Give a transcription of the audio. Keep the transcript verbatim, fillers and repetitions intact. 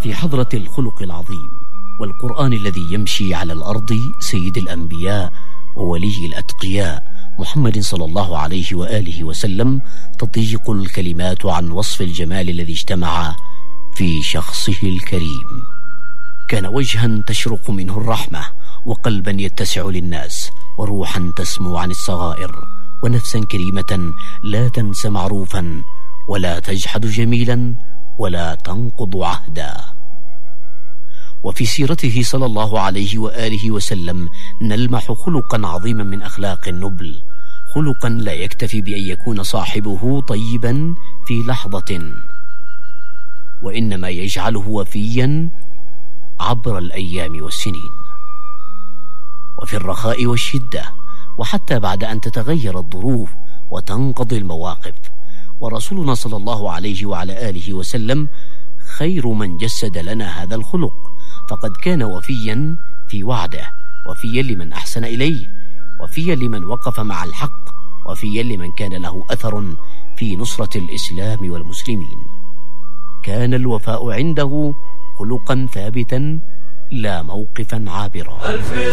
في حضرة الخلق العظيم والقرآن الذي يمشي على الأرض سيد الأنبياء وولي الأتقياء محمد صلى الله عليه وآله وسلم تضيق الكلمات عن وصف الجمال الذي اجتمع في شخصه الكريم. كان وجها تشرق منه الرحمة، وقلبا يتسع للناس، وروحا تسمو عن الصغائر، ونفسا كريمة لا تنسى معروفا، ولا تجحد جميلا، ولا تنقض عهدا. وفي سيرته صلى الله عليه وآله وسلم نلمح خلقا عظيما من أخلاق النبل، خلقا لا يكتفي بأن يكون صاحبه طيبا في لحظة، وإنما يجعله وفيا عبر الأيام والسنين، وفي الرخاء والشدة، وحتى بعد أن تتغير الظروف وتنقضي المواقف. ورسولنا صلى الله عليه وعلى آله وسلم خير من جسد لنا هذا الخلق، فقد كان وفيا في وعده، وفيا لمن أحسن إليه، وفيا لمن وقف مع الحق، وفيا لمن كان له أثر في نصرة الإسلام والمسلمين. كان الوفاء عنده خلقا ثابتا لا موقفا عابرا.